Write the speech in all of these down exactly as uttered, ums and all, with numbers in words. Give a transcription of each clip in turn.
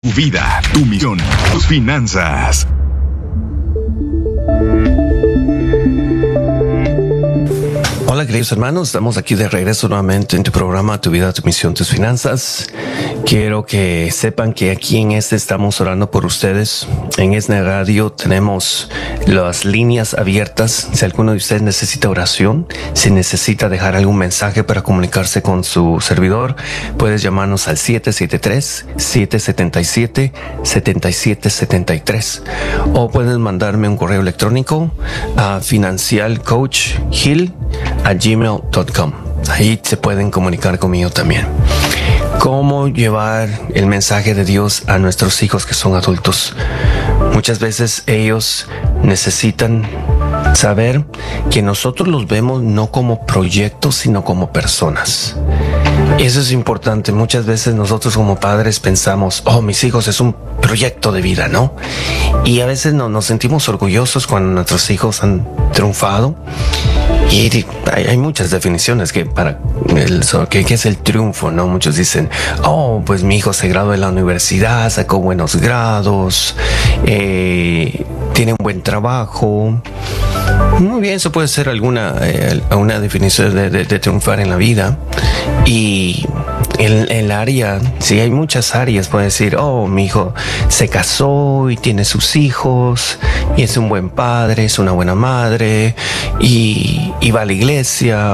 Tu vida, tu misión, tus finanzas. Hola queridos hermanos, estamos aquí de regreso nuevamente en tu programa Tu vida, tu misión, tus finanzas. Quiero que sepan que aquí en este estamos orando por ustedes. En ESNE Radio tenemos las líneas abiertas. Si alguno de ustedes necesita oración, si necesita dejar algún mensaje para comunicarse con su servidor, puedes llamarnos al siete siete tres, siete siete siete, siete siete siete tres o puedes mandarme un correo electrónico a financialcoachgil a gmail punto com. Ahí se pueden comunicar conmigo también. ¿Cómo llevar el mensaje de Dios a nuestros hijos que son adultos? Muchas veces ellos necesitan saber que nosotros los vemos no como proyectos, sino como personas. Eso es importante. Muchas veces nosotros como padres pensamos, oh, mis hijos es un proyecto de vida, ¿no? Y a veces no, nos sentimos orgullosos cuando nuestros hijos han triunfado. Y hay, hay muchas definiciones que para el, que, que es el triunfo, ¿no? Muchos dicen, oh, pues mi hijo se graduó de la universidad, sacó buenos grados, eh, tiene un buen trabajo. Muy bien, eso puede ser alguna eh, una definición de, de, de triunfar en la vida. Y en el área, sí, hay muchas áreas. Puede decir, oh, mi hijo se casó y tiene sus hijos y es un buen padre, es una buena madre y, y va a la iglesia,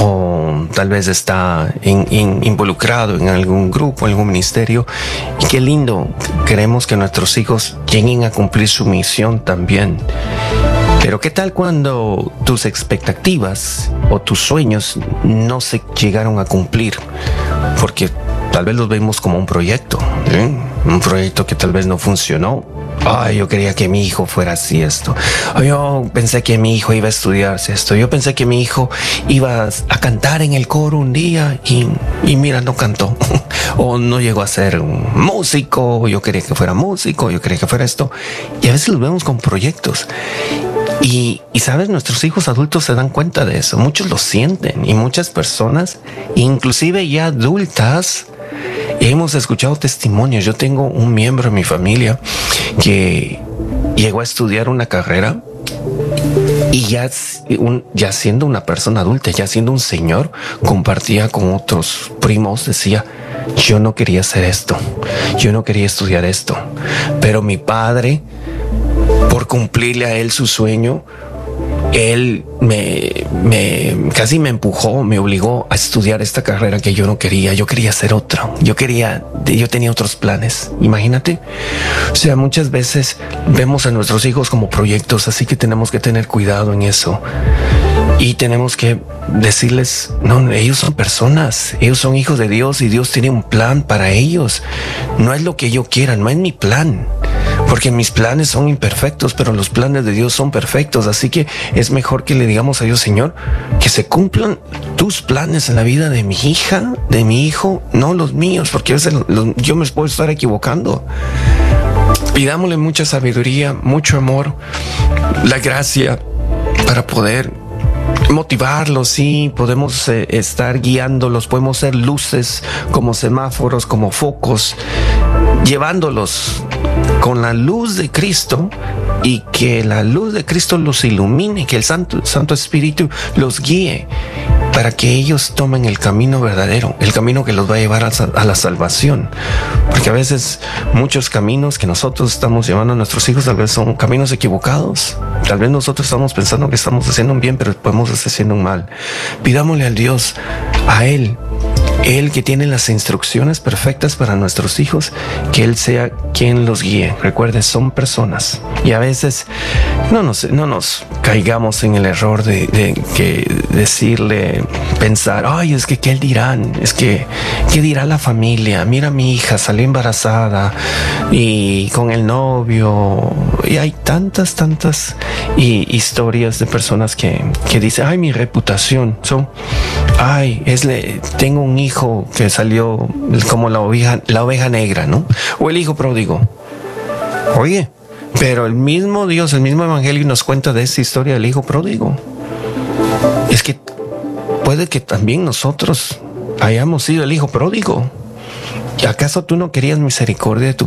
o tal vez está in, in, involucrado en algún grupo, en algún ministerio. Y qué lindo, queremos que nuestros hijos lleguen a cumplir su misión también. Pero ¿qué tal cuando tus expectativas o tus sueños no se llegaron a cumplir? Porque tal vez los vemos como un proyecto, ¿eh? Un proyecto que tal vez no funcionó. Ay, yo quería que mi hijo fuera así esto. Ay, yo pensé que mi hijo iba a estudiarse esto. Yo pensé que mi hijo iba a cantar en el coro un día y, y mira, no cantó. O no llegó a ser un músico. Yo quería que fuera músico. Yo quería que fuera esto. Y a veces los vemos con proyectos. Y, y sabes, nuestros hijos adultos se dan cuenta de eso. Muchos lo sienten y muchas personas, inclusive ya adultas, hemos escuchado testimonios. Yo tengo un miembro en mi familia que llegó a estudiar una carrera y ya, un, ya siendo una persona adulta, ya siendo un señor, compartía con otros primos, decía, yo no quería hacer esto, yo no quería estudiar esto, pero mi padre, por cumplirle a él su sueño, él me, me casi me empujó, me obligó a estudiar esta carrera que yo no quería. Yo quería hacer otra. Yo quería, yo tenía otros planes. Imagínate. O sea, muchas veces vemos a nuestros hijos como proyectos, así que tenemos que tener cuidado en eso. Y tenemos que decirles, no, ellos son personas, ellos son hijos de Dios y Dios tiene un plan para ellos. No es lo que yo quiera, no es mi plan. Porque mis planes son imperfectos, pero los planes de Dios son perfectos. Así que es mejor que le digamos a Dios, Señor, que se cumplan tus planes en la vida de mi hija, de mi hijo, no los míos, porque a veces los, yo me puedo estar equivocando. Pidámosle mucha sabiduría, mucho amor, la gracia para poder motivarlos, sí, podemos eh, estar guiándolos, podemos ser luces como semáforos, como focos, llevándolos con la luz de Cristo y que la luz de Cristo los ilumine, que el Santo, Santo Espíritu los guíe para que ellos tomen el camino verdadero, el camino que los va a llevar a, a la salvación. Porque a veces muchos caminos que nosotros estamos llevando a nuestros hijos tal vez son caminos equivocados. Tal vez nosotros estamos pensando que estamos haciendo un bien, pero podemos estar haciendo un mal. Pidámosle al Dios, a Él, Él que tiene las instrucciones perfectas para nuestros hijos, que Él sea quien los guíe. Recuerden, son personas. Y a veces no nos, no nos caigamos en el error de, de que decirle, pensar, ay, es que qué dirán, es que qué dirá la familia. Mira, mi hija salió embarazada y con el novio. Y hay tantas, tantas y, historias de personas que, que dicen, ay, mi reputación. Son, ay, es le, tengo un hijo que salió como la oveja, la oveja negra, ¿no? O el hijo pródigo. Oye, pero el mismo Dios, el mismo Evangelio nos cuenta de esa historia del hijo pródigo. Es que puede que también nosotros hayamos sido el hijo pródigo. ¿Y acaso tú no querías misericordia de tu